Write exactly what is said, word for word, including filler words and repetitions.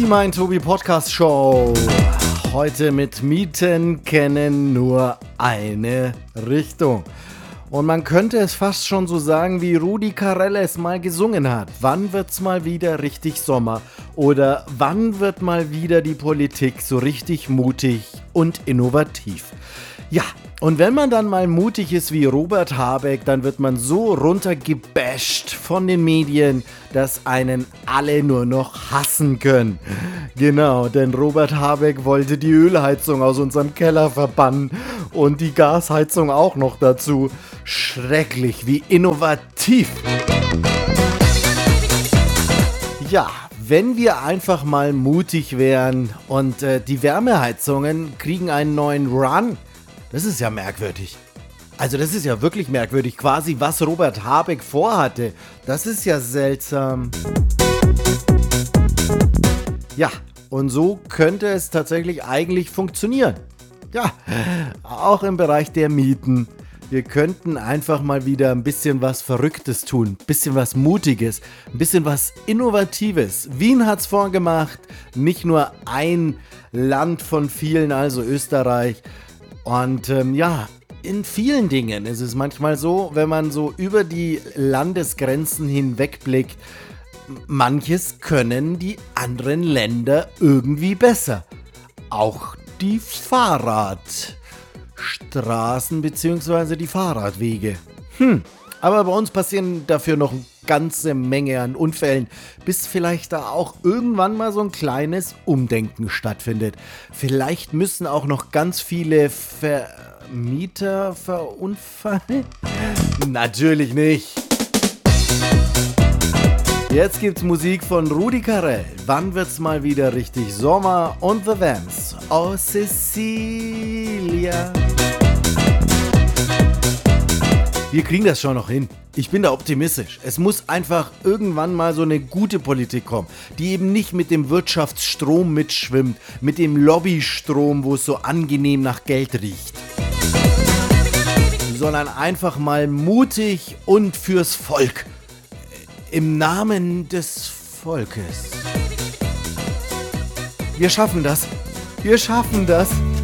Die Mein Tobi Podcast Show. Heute mit Mieten kennen nur eine Richtung. Und man könnte es fast schon so sagen, wie Rudi Carrell es mal gesungen hat. Wann wird's mal wieder richtig Sommer? Oder wann wird mal wieder die Politik so richtig mutig und innovativ? Ja, und wenn man dann mal mutig ist wie Robert Habeck, dann wird man so runtergebasht von den Medien, dass einen alle nur noch hassen können. Genau, denn Robert Habeck wollte die Ölheizung aus unserem Keller verbannen und die Gasheizung auch noch dazu. Schrecklich, wie innovativ. Ja, wenn wir einfach mal mutig wären und äh, die Wärmeheizungen kriegen einen neuen Run. Das ist ja merkwürdig. Also das ist ja wirklich merkwürdig, quasi was Robert Habeck vorhatte. Das ist ja seltsam. Ja, und so könnte es tatsächlich eigentlich funktionieren. Ja, auch im Bereich der Mieten. Wir könnten einfach mal wieder ein bisschen was Verrücktes tun, ein bisschen was Mutiges, ein bisschen was Innovatives. Wien hat's vorgemacht, nicht nur ein Land von vielen, also Österreich. Und ähm, ja, in vielen Dingen ist es manchmal so, wenn man so über die Landesgrenzen hinwegblickt, manches können die anderen Länder irgendwie besser. Auch die Fahrradstraßen bzw. die Fahrradwege. Hm, aber bei uns passieren dafür noch eine ganze Menge an Unfällen, bis vielleicht da auch irgendwann mal so ein kleines Umdenken stattfindet. Vielleicht müssen auch noch ganz viele Vermieter verunfallen? Natürlich nicht. Jetzt gibt's Musik von Rudi Carrell. Wann wird's mal wieder richtig Sommer? Und The Vamps. Oh, Cecilia. Wir kriegen das schon noch hin. Ich bin da optimistisch. Es muss einfach irgendwann mal so eine gute Politik kommen, die eben nicht mit dem Wirtschaftsstrom mitschwimmt, mit dem Lobbystrom, wo es so angenehm nach Geld riecht. Sondern einfach mal mutig und fürs Volk. Im Namen des Volkes. Wir schaffen das. Wir schaffen das.